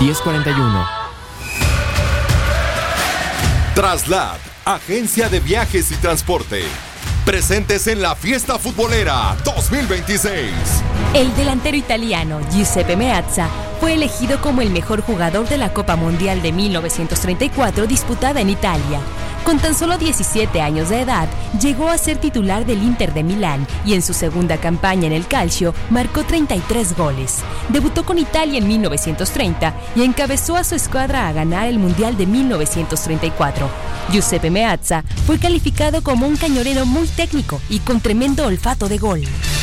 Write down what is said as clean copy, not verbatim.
1041. Traslad, agencia de viajes y transporte. Presentes en la Fiesta Futbolera 2026. El delantero italiano Giuseppe Meazza fue elegido como el mejor jugador de la Copa Mundial de 1934 disputada en Italia. Con tan solo 17 años de edad, llegó a ser titular del Inter de Milán y en su segunda campaña en el calcio marcó 33 goles. Debutó con Italia en 1930 y encabezó a su escuadra a ganar el Mundial de 1934. Giuseppe Meazza fue calificado como un cañonero muy técnico y con tremendo olfato de gol.